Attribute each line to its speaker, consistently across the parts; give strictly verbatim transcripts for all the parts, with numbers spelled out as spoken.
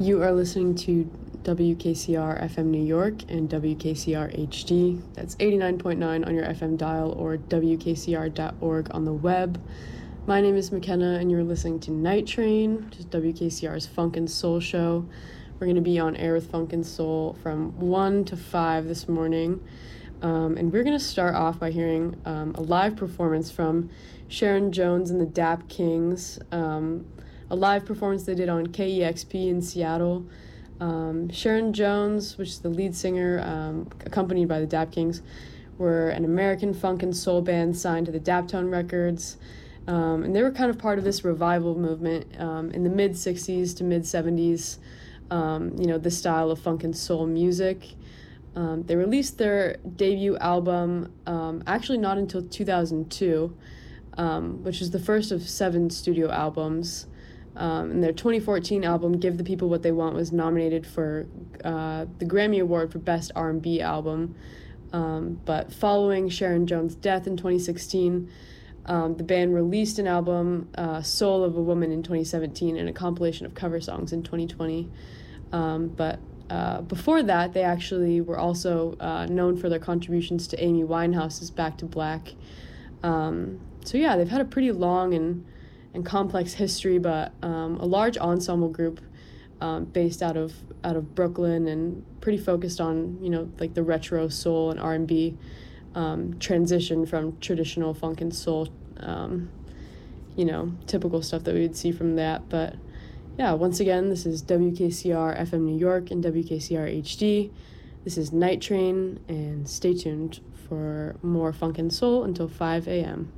Speaker 1: You are listening to W K C R F M New York and W K C R H D. That's eighty-nine point nine on your F M dial or W K C R dot org on the web. My name is McKenna, and you're listening to Night Train, which is W K C R's Funk and Soul show. We're going to be on air with Funk and Soul from one to five this morning. Um, and we're going to start off by hearing um, a live performance from Sharon Jones and the Dap Kings. Um, a live performance they did on K E X P in Seattle. Um, Sharon Jones, which is the lead singer, um, accompanied by the Dap Kings, were an American funk and soul band signed to the Daptone Records. Um, and they were kind of part of this revival movement um, in the mid-sixties to mid-seventies, um, you know, this style of funk and soul music. Um, they released their debut album um, actually not until two thousand two, um, which is the first of seven studio albums. Um, and their twenty fourteen album, Give the People What They Want, was nominated for uh, the Grammy Award for Best R and B Album. Um, but following Sharon Jones' death in twenty sixteen, um, the band released an album, uh, Soul of a Woman, in twenty seventeen, and a compilation of cover songs in twenty twenty. Um, but uh, before that, they actually were also uh, known for their contributions to Amy Winehouse's Back to Black. Um, so yeah, they've had a pretty long and and complex history, but um, a large ensemble group um, based out of out of Brooklyn and pretty focused on, you know, like the retro soul and R and B um, transition from traditional funk and soul, um, you know, typical stuff that we would see from that. But yeah, once again, this is W K C R F M New York and W K C R H D. This is Night Train, and stay tuned for more funk and soul until five a.m.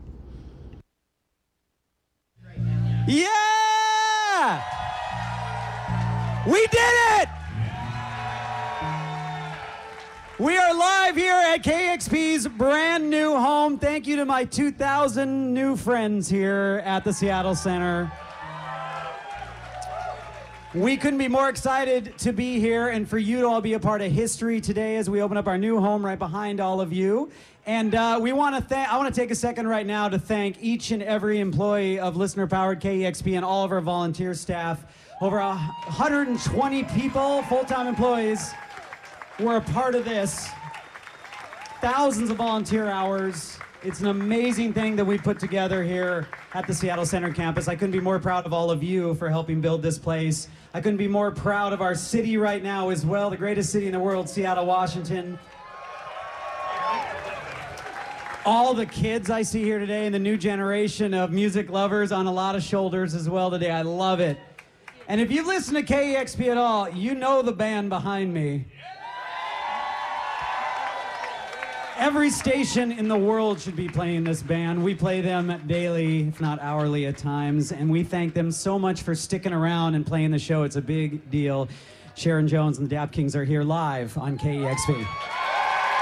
Speaker 2: Yeah! We did it! We are live here at K X P's brand new home. Thank you to my two thousand new friends here at the Seattle Center. We couldn't be more excited to be here and for you to all be a part of history today as we open up our new home right behind all of you. And uh, we want to thank, I want to take a second right now to thank each and every employee of listener-powered K E X P and all of our volunteer staff. Over one hundred twenty people, full-time employees, were a part of this. Thousands of volunteer hours. It's an amazing thing that we put together here at the Seattle Center campus. I couldn't be more proud of all of you for helping build this place. I couldn't be more proud of our city right now as well, the greatest city in the world, Seattle, Washington. All the kids I see here today and the new generation of music lovers on a lot of shoulders as well today. I love it. And if you've listened to K E X P at all, you know the band behind me. Every station in the world should be playing this band. We play them daily, if not hourly at times, and we thank them so much for sticking around and playing the show. It's a big deal. Sharon Jones and the Dap Kings are here live on K E X P.